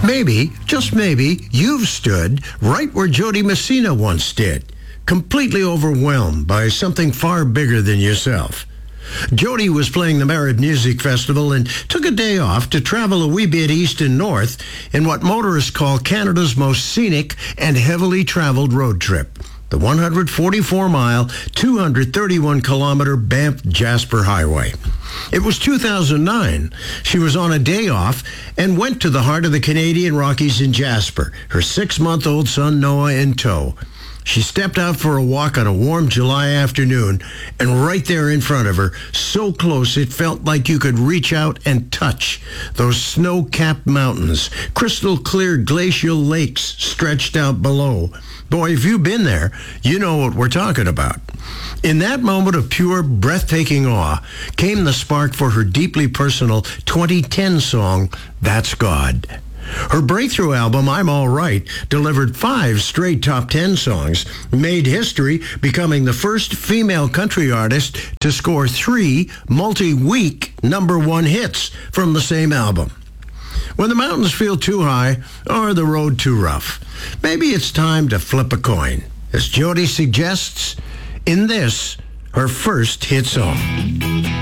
Maybe, just maybe, you've stood right where Jody Messina once did, completely overwhelmed by something far bigger than yourself. Jody was playing the Merritt Music Festival and took a day off to travel a wee bit east and north in what motorists call Canada's most scenic and heavily traveled road trip, the 144-mile, 231-kilometer Banff-Jasper Highway. It was 2009. She was on a day off and went to the heart of the Canadian Rockies in Jasper, her 6-month-old son Noah in tow. She stepped out for a walk on a warm July afternoon, and right there in front of her, so close it felt like you could reach out and touch those snow-capped mountains, crystal clear glacial lakes stretched out below. Boy, if you've been there, you know what we're talking about. In that moment of pure, breathtaking awe came the spark for her deeply personal 2010 song, That's God. Her breakthrough album, I'm All Right, delivered 5 straight top 10 songs, made history, becoming the first female country artist to score 3 multi-week #1 hits from the same album. When the mountains feel too high or the road too rough, maybe it's time to flip a coin, as Jody suggests in this, her first hit song.